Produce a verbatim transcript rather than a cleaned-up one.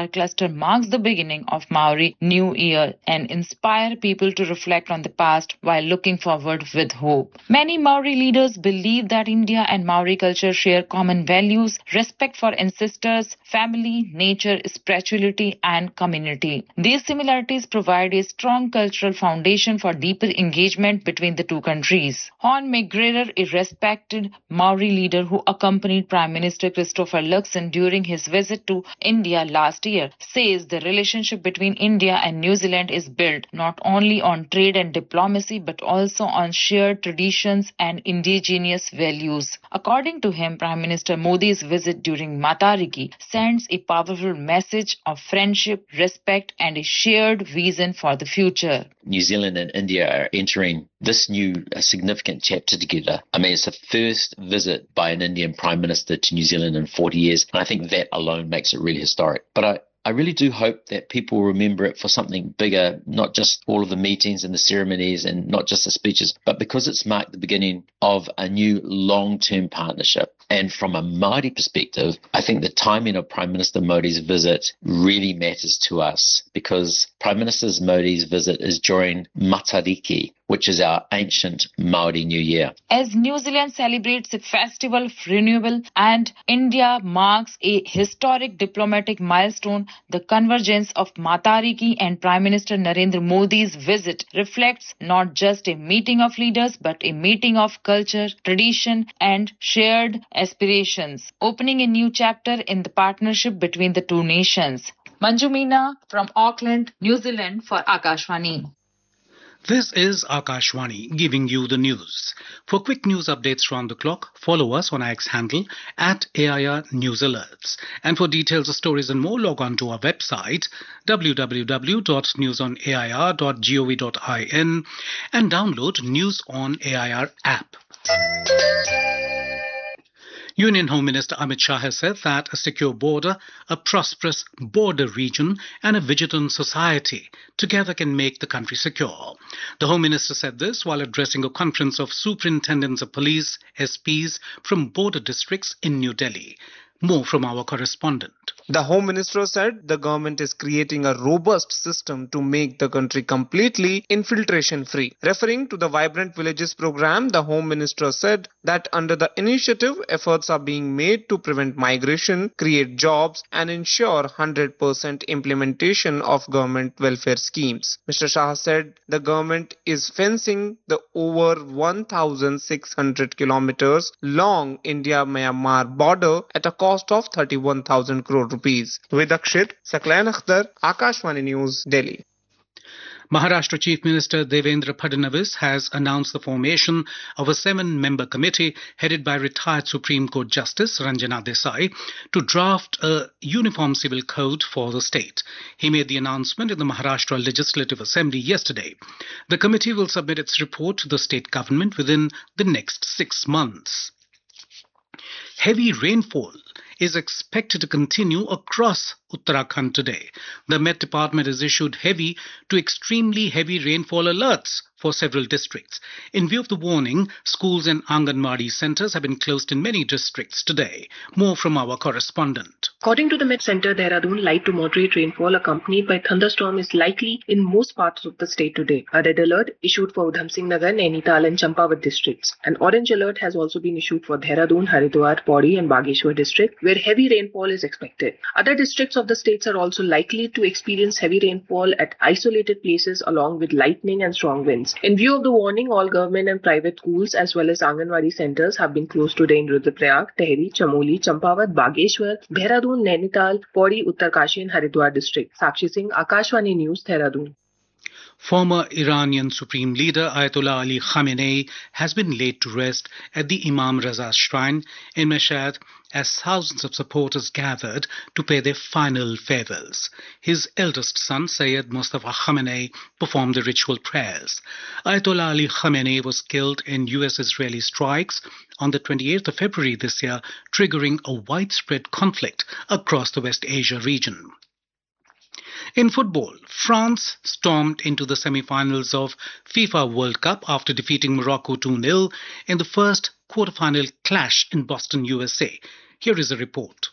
cluster marks the beginning of Maori New Year and inspire people to reflect on the past while looking forward with hope. Many Maori leaders believe that India and Maori culture share common values, respect for ancestors, family, nature, spirituality, and community. These similarities provide a strong cultural foundation for deeper engagement between the two countries. Hon McGregor, a respected Maori leader who accompanied Prime Minister Christopher Luxon during his visit to India last year, says the relationship between India and New Zealand is built not only on trade and diplomacy but also on shared traditions and indigenous values. According to him, Prime Minister Modi's visit during Matariki sends a powerful message of friendship, respect, and a shared vision for the future. New Zealand and India are entering this new uh, significant chapter together. I mean, it's the first visit by an Indian Prime Minister to New Zealand in forty years, and I think that alone makes it really historic. But I I really do hope that people remember it for something bigger, not just all of the meetings and the ceremonies and not just the speeches, but because it's marked the beginning of a new long-term partnership. And from a Māori perspective, I think the timing of Prime Minister Modi's visit really matters to us because Prime Minister Modi's visit is during Matariki, which is our ancient Māori New Year. As New Zealand celebrates a festival of renewal and India marks a historic diplomatic milestone, the convergence of Matariki and Prime Minister Narendra Modi's visit reflects not just a meeting of leaders but a meeting of culture, tradition and shared aspirations, opening a new chapter in the partnership between the two nations. Manju Meena from Auckland, New Zealand for Akashvani. This is Akashvani giving you the news. For quick news updates round the clock, follow us on our X handle at A I R News Alerts. And for details of stories and more, log on to our website w w w dot news on a i r dot gov dot in and download News on A I R app. Union Home Minister Amit Shah has said that a secure border, a prosperous border region and a vigilant society together can make the country secure. The Home Minister said this while addressing a conference of superintendents of police, S Ps from border districts in New Delhi. More from our correspondent. The Home Minister said the government is creating a robust system to make the country completely infiltration-free. Referring to the Vibrant Villages program, the Home Minister said that under the initiative, efforts are being made to prevent migration, create jobs and ensure one hundred percent implementation of government welfare schemes. Mister Shah said the government is fencing the over one thousand six hundred kilometers long India-Myanmar border at a cost of thirty-one thousand crore rupees. With Akshit, Saklayan Akhtar, Akashvani News, Delhi. Maharashtra Chief Minister Devendra Fadnavis has announced the formation of a seven-member committee headed by retired Supreme Court Justice Ranjana Desai to draft a uniform civil code for the state. He made the announcement in the Maharashtra Legislative Assembly yesterday. The committee will submit its report to the state government within the next six months. Heavy rainfall is expected to continue across Uttarakhand today. The Met Department has issued heavy to extremely heavy rainfall alerts for several districts. In view of the warning, schools and Anganwadi centers have been closed in many districts today. More from our correspondent. According to the Met Center, Dehradun, light to moderate rainfall accompanied by thunderstorm is likely in most parts of the state today. A red alert issued for Udham Singh Nagar, Nainital and Champawat districts. An orange alert has also been issued for Dehradun, Haridwar, Pauri and Bageshwar district, where heavy rainfall is expected. Other districts of the states are also likely to experience heavy rainfall at isolated places along with lightning and strong winds. In view of the warning, all government and private schools as well as Anganwadi centers have been closed today in Rudraprayag, Tehri, Chamoli, Champawat, Bageshwar, Dehradun, Nainital, Pauri, Uttarkashi and Haridwar district. Sakshi Singh, Akashvani News, Dehradun. Former Iranian Supreme Leader Ayatollah Ali Khamenei has been laid to rest at the Imam Raza Shrine in Mashhad as thousands of supporters gathered to pay their final farewells. His eldest son, Sayyid Mustafa Khamenei, performed the ritual prayers. Ayatollah Ali Khamenei was killed in U S-Israeli strikes on the twenty-eighth of February this year, triggering a widespread conflict across the West Asia region. In football, France stormed into the semi-finals of FIFA World Cup after defeating Morocco two nil in the first quarter-final clash in Boston, U S A. Here is a report.